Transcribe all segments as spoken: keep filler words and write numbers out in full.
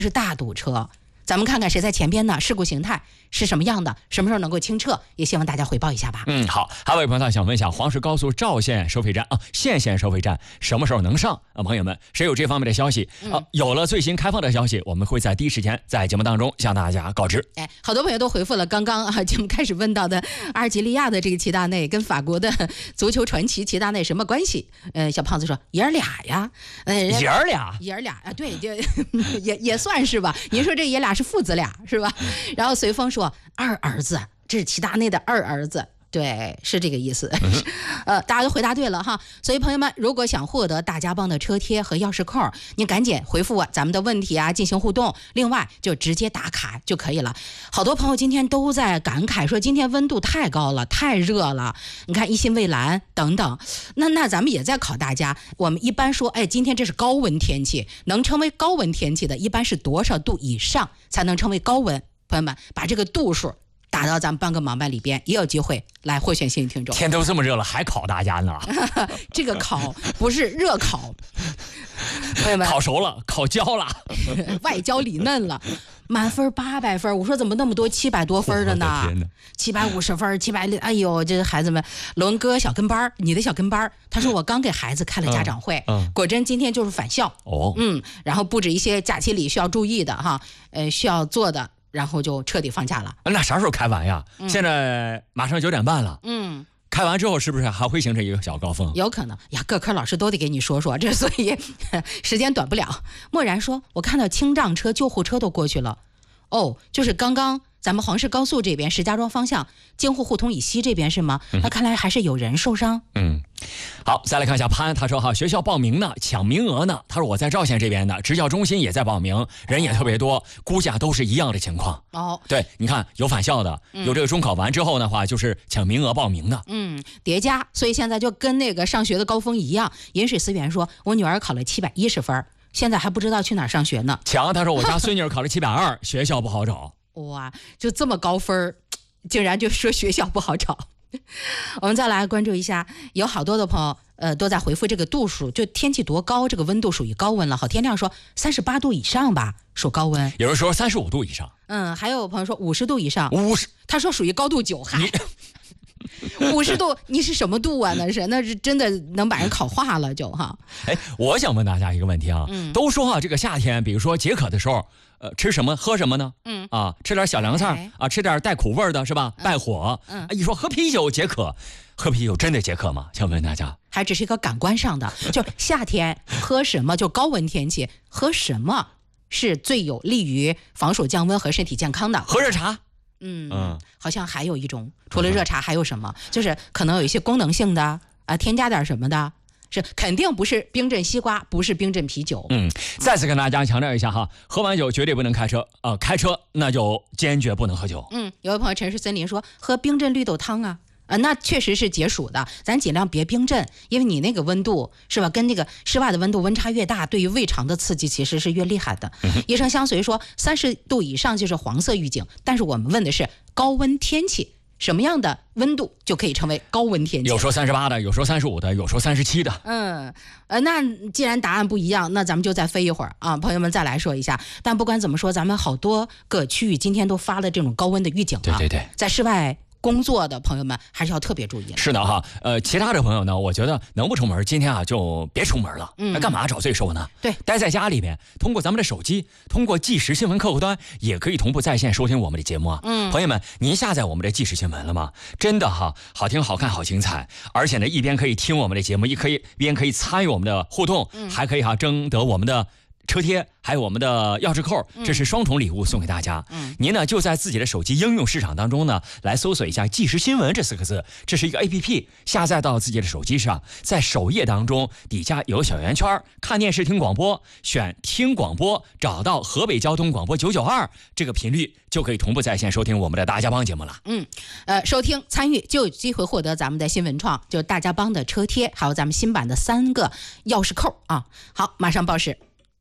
是大堵车。咱们看看谁在前边呢？事故形态是什么样的？什么时候能够清澈？也希望大家回报一下吧。 嗯，好。还有位朋友想问一下，黄石高速赵县收费站啊，县县收费站什么时候能上啊？朋友们，谁有这方面的消息啊？ 嗯、 有了最新开放的消息，我们会在第一时间在节目当中向大家告知。 哎，好多朋友都回复了刚刚啊节目开始问到的阿尔及利亚的这个齐达内跟法国的足球传奇齐达内什么关系？呃，小胖子说爷儿俩呀，呃， 爷儿俩， 爷儿俩啊，对，就也也算是吧。您说这爷俩是父子俩是吧？然后随风说二儿子，这是齐达内的二儿子。对，是这个意思。呃，大家都回答对了哈。所以朋友们，如果想获得大家帮的车贴和钥匙扣，您赶紧回复我咱们的问题啊，进行互动。另外就直接打卡就可以了。好多朋友今天都在感慨说，今天温度太高了，太热了。你看一心蔚蓝等等，那那咱们也在考大家。我们一般说，哎，今天这是高温天气，能成为高温天气的，一般是多少度以上才能成为高温？朋友们，把这个度数打到咱们半个盲班里边，也有机会来获选幸运听众。 天都这么热了，还考大家呢？ 这个考不是热考，朋友们， 烤熟了，烤焦了， 外焦里嫩了，满分八百分。我说怎么那么多七百多分的呢？七百五十分，七百，哎呦，这孩子们，龙哥小跟班，你的小跟班，他说我刚给孩子开了家长会，嗯嗯、果真今天就是返校哦， 嗯，然后布置一些假期里需要注意的哈，呃，需要做的。然后就彻底放假了。 那啥时候开完呀？嗯、现在马上九点半了。嗯，开完之后是不是还会形成一个小高峰？ 有可能呀，各科老师都得给你说说，这所以时间短不了。默然说，我看到清障车、救护车都过去了。哦，就是刚刚咱们黄石高速这边石家庄方向京沪互通以西这边是吗？那看来还是有人受伤。 嗯，好，再来看一下潘，他说哈，学校报名呢，抢名额呢。他说我在赵县这边的职教中心也在报名，人也特别多，估计啊都是一样的情况。哦，对，你看有返校的，有这个中考完之后的话，就是抢名额报名的。 嗯，叠加，所以现在就跟那个上学的高峰一样。饮水思源说，我女儿考了七百一十分。现在还不知道去哪儿上学呢。 强，他说我家孙女考了七百二，学校不好找。 哇，就这么高分，竟然就说学校不好找。我们再来关注一下，有好多的朋友呃都在回复这个度数，就天气多高，这个温度属于高温了。好天亮说三十八度以上吧，属高温。 有人说三十五度以上。 嗯，还有朋友说五十度以上。 五十， 他说属于高度酒嗨。五十度，你是什么度啊？那是那是真的能把人烤化了就哈。 哎，我想问大家一个问题啊，嗯、都说啊，这个夏天，比如说解渴的时候，呃，吃什么喝什么呢？嗯啊，吃点小凉菜、哎、啊，吃点带苦味的是吧？败火。嗯，一说喝啤酒解渴，喝啤酒真的解渴吗？想问大家， 还只是一个感官上的，就夏天喝什么，就高温天气喝什么是最有利于防暑降温和身体健康的？ 喝热茶。 嗯嗯，好像还有一种，除了热茶还有什么？就是可能有一些功能性的啊，添加点什么的，是肯定不是冰镇西瓜，不是冰镇啤酒。 嗯，再次跟大家强调一下哈，喝完酒绝对不能开车啊、呃，开车那就坚决不能喝酒。 嗯，有位朋友陈氏森林说喝冰镇绿豆汤啊。呃，那确实是解暑的，咱尽量别冰镇，因为你那个温度是吧，跟那个室外的温度温差越大，对于胃肠的刺激其实是越厉害的。嗯、医生相随说三十度以上就是黄色预警，但是我们问的是高温天气，什么样的温度就可以成为高温天气？ 有说三十八的，有说三十五的，有说三十七的。 嗯，呃，那既然答案不一样，那咱们就再飞一会儿啊，朋友们再来说一下。但不管怎么说，咱们好多个区域今天都发了这种高温的预警了。 对对对， 在室外工作的朋友们还是要特别注意。 是的哈，呃，其他的朋友呢，我觉得能不出门，今天啊就别出门了。嗯，那干嘛找罪受呢？ 对， 待在家里面，通过咱们的手机，通过即时新闻客户端，也可以同步在线收听我们的节目啊。嗯，朋友们，您下载我们的即时新闻了吗？真的哈，好听、好看、好精彩，而且呢，一边可以听我们的节目，一可以一边可以参与我们的互动，嗯、还可以哈争得我们的车贴，还有我们的钥匙扣，这是双重礼物送给大家。嗯，您呢就在自己的手机应用市场当中呢，来搜索一下即时新闻这四个字，这是一个 A P P， 下载到自己的手机上，在首页当中底下有小圆圈，看电视听广播，选听广播，找到河北交通广播九九二这个频率，就可以同步在线收听我们的大家帮节目了。 嗯，呃，收听参与就有机会获得咱们的新文创，就是大家帮的车贴，还有咱们新版的三个钥匙扣啊。好，马上报时。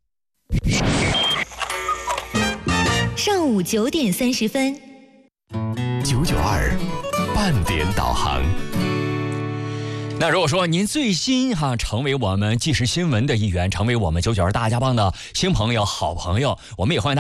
上午九点三十分， 九九二半点导航。 那如果说您最新哈成为我们即时新闻的一员，成为我们九九二大家帮的新朋友、好朋友，我们也欢迎大家